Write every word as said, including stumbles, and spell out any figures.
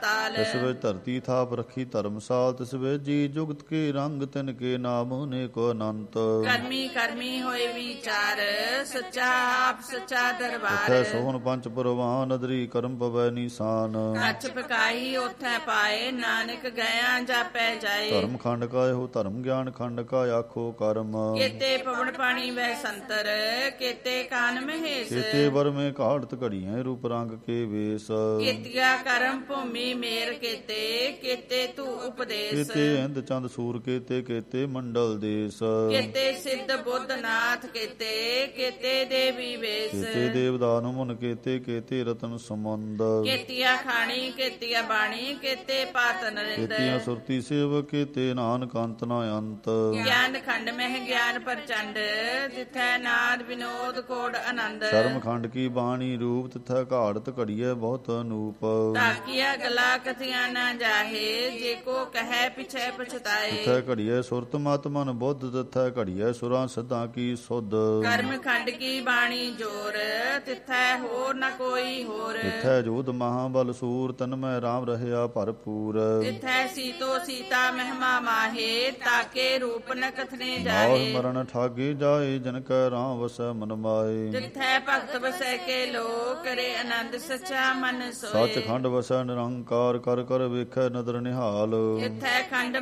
ਪਾਤਾਲ। ਤਿਸ ਵਿੱਚ ਧਰਤੀ ਥਾਪ ਰੱਖੀ ਧਰਮਸਾਲ, ਤਿਸ ਵਿੱਚ ਜੀ ਜੁਗਤ ਕੇ ਰੰਗ ਤਿਨ ਕੇ ਨਾਮ ਅਨੇਕੋ ਅਨੰਤ। ਕਰਮੀ ਕਰਮੀ ਹੋਏ ਵਿਚਾਰ, ਸੱਚਾ ਆਪ ਸੱਚਾ ਦਰਬਾਰ। ਉਥੈ ਸੋਹਣ ਪੰਚ ਪਰਵਾਨ, ਅਦਰੀ ਕਰਮ ਪਵੈ ਨੀਸਾਨ। ਕੱਚ ਪਕਾਈ ਉਥੈ ਪਾਏ, ਨਾਨਕ ਗਿਆ ਜਾਪੈ ਜਾਏ। ਧਰਮ ਖੰਡ ਕਾ ਇਹੋ ਧਰਮ ਗਿਆਨ, ਖੰਡ ਕਾ ਆਖੋ ਕਰਮ। ਕੇਤੇ ਪਵਨ ਪਾਣੀ ਵਹਿ ਸੰਤਰ, ਕੇਤੇ ਕਾਨ ਮਹੇਸ਼। ਕੇਤੇ ਵਰ ਮੇ ਘਾੜਤ ਘੜੀਐ, ਰੂਪ ਰੰਗ ਕੇ ਵੇਸ। ਕੇਤੀਆ ਕਰਮ ਭੂਮੀ ਮੇਰ ਕੇਤੇ, ਕੇਤੇ ਤੂ ਉਪਦੇਸ਼। ਕੇਤੇ ਇੰਦ ਚੰਦ ਸੂਰ ਕੇਤੇ, ਕੇਤੇ ਮੰਡਲ ਦੇਸ। ਕੇਤੇ ਸਿੱਧ ਬੁੱਧ ਨਾਥ ਕੇਤੇ, ਕੇਤੇ ਦੇਵੀ ਵੇਸ। ਕੇਤੇ ਦੇਵਦਾਨੁ ਮੁਨ ਕੇਤੇ, ਕੇਤੇ ਰਤਨ ਸਮੁੰਦ। ਕੇਤੀਆ ਖਾਣੀ ਕੇਤੀਆ ਬਾਣੀ, ਕੇਤੇ ਪਾਤ ਨਰਿੰਦ। ਕੇਤੀਆਂ ਸੁਰਤੀ ਸੇਵਕ, ਕੇਤੇ ਨਾਨਕ ਅੰਤ ਨਾ ਅੰਤ। ਗਿਆਨ ਖੰਡ ਮਹਿ ਗਿਆਨ ਪ੍ਰਚੰਡ, ਤਿਥੈ ਨਾਦ ਵਿਨੋਦ ਕੋਡ ਆਨੰਦ। ਸ਼ਰਮ ਖੰਡ ਕੀ ਬਾਣੀ ਰੂਪ, ਤਿਥੈ ਘਾੜਤ ਘੜੀਐ ਬਹੁਤ ਅਨੂਪ। ਤਾਕੀਆ ਗਲਾ ਕਥੀਆਂ ਨਾ ਜਾਹੇ, ਜੇ ਕੋ ਕਹੈ ਪਿਛੈ ਪਛਤਾਏ। ਤਿਥੈ ਘੜੀਐ ਸੁਰਤ ਮਤ ਮਨ ਬੁੱਧ, ਤਿਥੈ ਘੜੀਐ ਸੁਰਾਂ ਸਿੱਧਾਂ ਕੀ ਸੁਧ। ਕਰਮ ਖੰਡ ਕੀ ਬਾਣੀ ਜੋਰ, ਤਿਥੈ ਹੋਰ ਨ ਕੋਈ ਹੋਰ। ਤਿਥੈ ਜੋਧ ਮਹਾਬਲ ਸੂਰ, ਤਨ ਮੈਂ ਰਾਮ ਰਹਿਆ ਭਰਪੂਰ। ਤਿਥੈ ਸੀਤੋ ਸੀਤਾ ਮਹਿਮਾ ਮਾਹੇ, ਤਾਕੇ ਰੂਪ ਨ ਕਥਨੇ ਮੌਤ ਜਾਹੇ। ਮਰਨ ਠਾਗੇ ਜਾਏ, ਜਨ ਕੈ ਰਾਮ ਵਸੈ ਮਨ ਮਾਏ। ਤਿਥੈ ਭਗਤ ਵਸੈ ਕੇ ਲੋ, ਕਰੇ ਆਨੰਦ ਸੱਚਾ ਮਨ ਸੋਏ। ਸੱਚ ਖੰਡ ਵਸੈ ਨਿਰੰਕਾਰ, ਕਰ ਕਰ ਵੇਖੈ ਨਦਰ ਨਿਹਾਲ। ਤਿਥੈ ਖੰਡ